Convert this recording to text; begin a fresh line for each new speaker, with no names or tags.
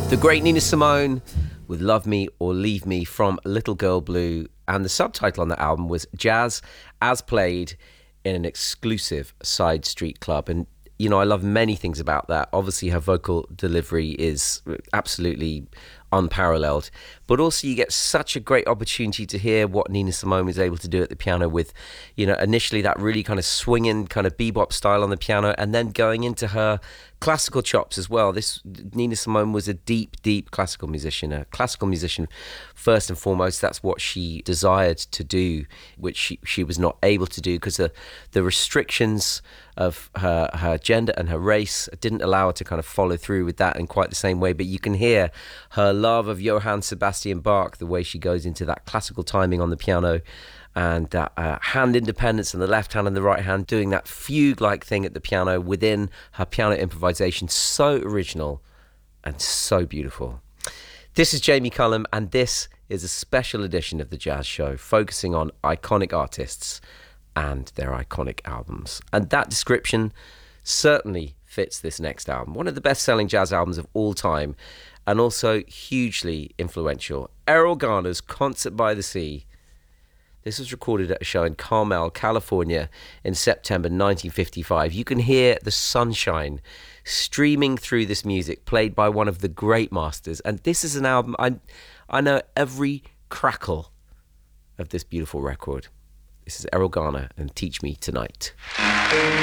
The great Nina Simone with Love Me or Leave Me from Little Girl Blue, and the subtitle on that album was Jazz as Played in an Exclusive Side Street Club. And you know, I love many things about that. Obviously her vocal delivery is absolutely unparalleled, but also you get such a great opportunity to hear what Nina Simone was able to do at the piano with, you know, initially that really kind of swinging kind of bebop style on the piano, and then going into her classical chops as well. This Nina Simone was a deep classical musician first and foremost. That's what she desired to do, which she was not able to do because the restrictions of her gender and her race didn't allow her to kind of follow through with that in quite the same way. But you can hear her love of Johann Sebastian Bach, the way she goes into that classical timing on the piano, and that hand independence in the left hand and the right hand, doing that fugue-like thing at the piano within her piano improvisation. So original and so beautiful. This is Jamie Cullum, and this is a special edition of The Jazz Show focusing on iconic artists and their iconic albums. And that description certainly fits this next album. One of the best-selling jazz albums of all time, and also hugely influential. Erroll Garner's Concert by the Sea. This was recorded at a show in Carmel, California in September 1955. You can hear the sunshine streaming through this music, played by one of the great masters. And this is an album, I know every crackle of this beautiful record. This is Erroll Garner and Teach Me Tonight.